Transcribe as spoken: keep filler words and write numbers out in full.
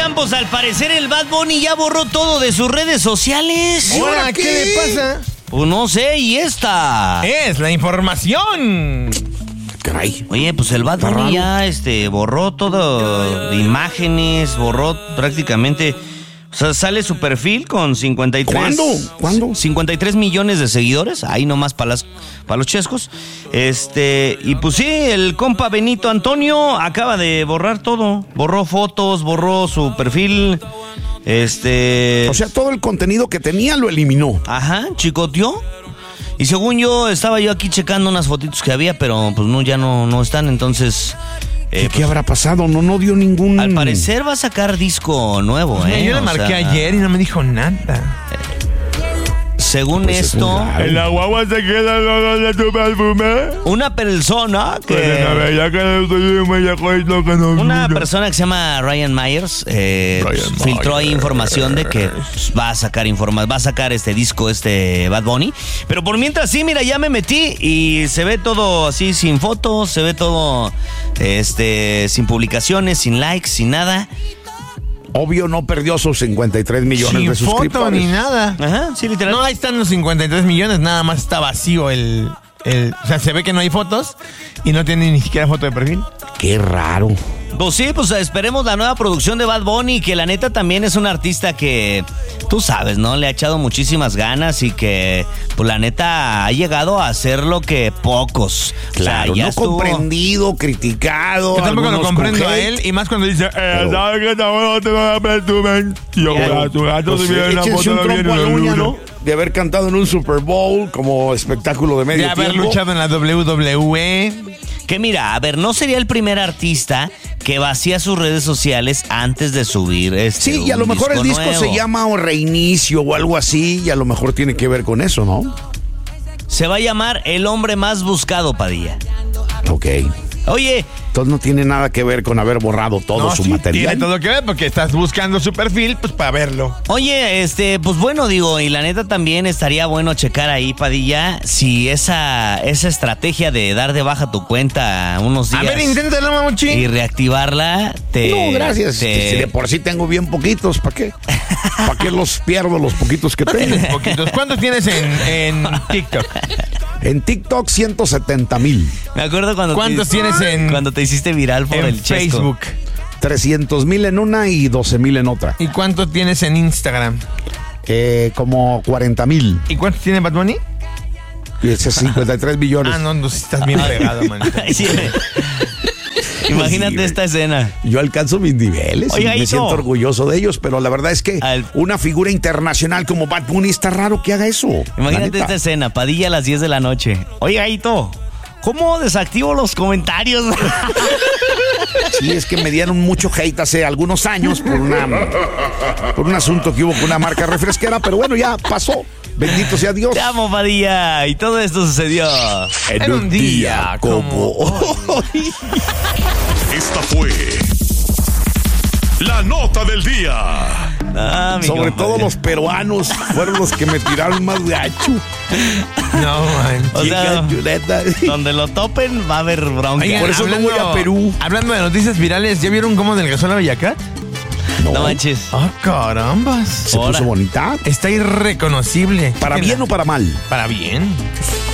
Oigan, pues al parecer el Bad Bunny ya borró todo de sus redes sociales. ¿Y ahora qué? ¿Qué le pasa? Pues no sé, y esta. Es la información. Caray. Oye, pues el Bad Bunny ya este, borró todo de imágenes, borró prácticamente. O sea, sale su perfil con cincuenta y tres. ¿Cuándo? ¿Cuándo? cincuenta y tres millones de seguidores. Ahí nomás para pa los chescos. Este, y pues sí, el compa Benito Antonio acaba de borrar todo. Borró fotos, borró su perfil. Este. O sea, todo el contenido que tenía lo eliminó. Ajá, chicoteó. Y según yo, estaba yo aquí checando unas fotitos que había, pero pues no, ya no, no están, entonces. Eh, ¿Qué pues, habrá pasado? No, no dio ningún... Al parecer va a sacar disco nuevo, ¿eh? Yo le O marqué sea, ayer y no me dijo nada. Según Pues esto, en la guagua se queda de tu perfume. una persona que... Una persona que se llama Ryan Myers eh, Ryan pues, filtró ahí Myers. información de que pues, va a sacar informa va a sacar este disco, este Bad Bunny. Pero por mientras sí, mira, ya me metí y se ve todo así sin fotos, se ve todo este sin publicaciones, sin likes, sin nada. Obvio no perdió sus cincuenta y tres millones Sin de foto suscriptores. ni nada. Ajá, sí, literal. No, ahí están los cincuenta y tres millones, nada más está vacío el, el... O sea, se ve que no hay fotos y no tiene ni siquiera foto de perfil. Qué raro. Pues sí, pues esperemos la nueva producción de Bad Bunny, que la neta también es un artista que, tú sabes, ¿no? Le ha echado muchísimas ganas y que, pues la neta, ha llegado a hacer lo que pocos. Claro, o sea, ya no estuvo... comprendido, criticado. Yo tampoco lo algunos comprendo con a hate. él y más cuando dice, eh, Pero- ¿sabes qué? No te van a presumen. Yo, Claro. tu gato Pues, se viene una échense foto un de trompo a la bien uña, en ¿no? De haber cantado en un Super Bowl como espectáculo de medio De haber tiempo. luchado en la doble u doble u e. Que mira, a ver, no sería el primer artista que vacía sus redes sociales antes de subir este Sí, y a un lo mejor el disco nuevo. se llama o Reinicio o algo así, y a lo mejor tiene que ver con eso, ¿no? Se va a llamar El Hombre Más Buscado, Padilla. Ok. Oye, Entonces no tiene nada que ver con haber borrado todo No, su sí, material. tiene todo que ver porque estás buscando su perfil, pues para verlo. Oye, este, pues bueno, digo, y la neta también estaría bueno checar ahí, Padilla, si esa, esa estrategia de dar de baja tu cuenta unos días A ver, inténtalo, mamuchi. y reactivarla, te... No, gracias. te- Si de por sí tengo bien poquitos, ¿para qué? ¿Para qué los pierdo los poquitos que tengo? Poquitos. ¿Cuántos tienes en, en TikTok? En TikTok, ciento setenta mil. Me acuerdo cuando ¿Cuántos te, tienes en- cuando te hiciste viral por En el chesco. Facebook. trescientos mil en una y doce mil en otra. ¿Y cuánto tienes en Instagram? Eh, como cuarenta mil. ¿Y cuántos tiene Bad Bunny? cincuenta y tres millones. Ah, no, no, si estás bien fregado, manito. Sí, imagínate Sí, esta escena. Yo alcanzo mis niveles Oiga, y me Hito. siento orgulloso de ellos, pero la verdad es que Al- una figura internacional como Bad Bunny está raro que haga eso. la Imagínate neta. esta escena, Padilla a las diez de la noche. Oiga, Hito, ¿cómo desactivo los comentarios? Sí, es que me dieron mucho hate hace algunos años por una por un asunto que hubo con una marca refresquera, pero bueno, ya pasó. Bendito sea Dios. Te amo, Padilla. Y todo esto sucedió. En un día como hoy. Esta fue la nota del día. Ah, mi Sobre compadre. todo los peruanos fueron los que me tiraron más gacho. No, man. O sea, Chica, chuleta. donde lo topen va a haber bronca. Oigan, por eso no voy a Perú. Hablando de noticias virales, ¿ya vieron cómo adelgazó la Bellacat? No manches. ¡Ah, carambas! Se Ahora. puso bonita. Está irreconocible. ¿Para bien o para mal? Para bien.